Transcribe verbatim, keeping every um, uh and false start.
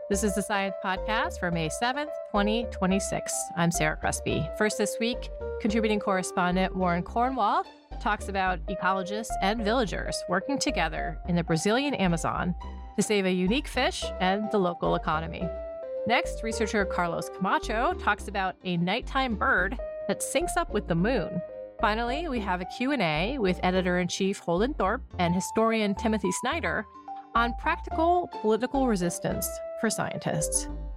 This is the Science Podcast for May seventh, twenty twenty-six. I'm Sarah Crespi. First this week, contributing correspondent Warren Cornwall talks about ecologists and villagers working together in the Brazilian Amazon to save a unique fish and the local economy. Next, researcher Carlos Camacho talks about a nighttime bird that syncs up with the moon. Finally, we have a Q and A with editor-in-chief Holden Thorpe and historian Timothy Snyder on practical political resistance for scientists.